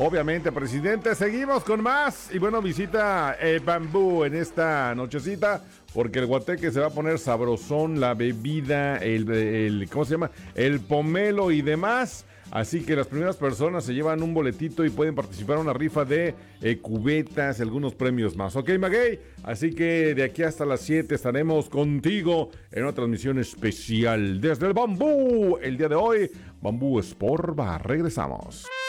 Obviamente, presidente, seguimos con más. Y bueno, visita el Bambú en esta nochecita, porque el guateque se va a poner sabrosón, la bebida, ¿cómo se llama? El pomelo y demás. Así que las primeras personas se llevan un boletito y pueden participar en una rifa de cubetas y algunos premios más. ¿Ok, Maguey? Así que de aquí hasta las 7 estaremos contigo en una transmisión especial desde el Bambú. El día de hoy, Bambú Sport Bar. Regresamos.